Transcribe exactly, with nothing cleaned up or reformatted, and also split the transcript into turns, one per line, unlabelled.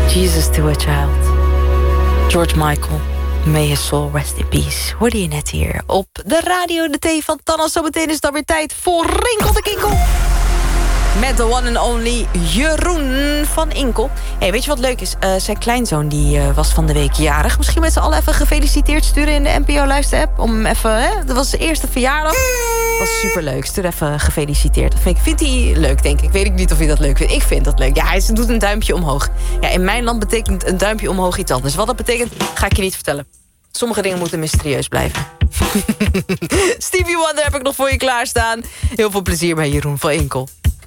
Jesus to a Child. George Michael. May his soul rest in peace. Hoorde je net hier op de radio, de thee van Tannas. Zometeen is het dan weer tijd voor Rinkel de Kinkel. Met de one and only Jeroen van Inkel. Hey, weet je wat leuk is? Uh, zijn kleinzoon die, uh, was van de week jarig. Misschien met z'n allen even gefeliciteerd sturen in de N P O-luisterapp. Om hem even, hè? Dat was zijn eerste verjaardag. Dat was superleuk. Stuur even gefeliciteerd. Dat vind ik, vindt hij leuk, denk ik. Weet ik niet of hij dat leuk vindt. Ik vind dat leuk. Ja, hij doet een duimpje omhoog. Ja, in mijn land betekent een duimpje omhoog iets anders. Wat dat betekent, ga ik je niet vertellen. Sommige dingen moeten mysterieus blijven. Stevie Wonder heb ik nog voor je klaarstaan. Heel veel plezier bij Jeroen van Inkel.